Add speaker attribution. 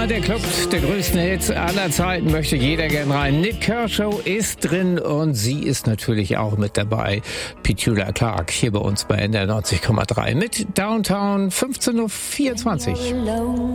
Speaker 1: der Club der größten Hits aller Zeiten möchte jeder gern rein. Nik Kershaw ist drin und sie ist natürlich auch mit dabei. Petula Clark hier bei uns bei NDR 90,3 mit Downtown 15.24 Uhr.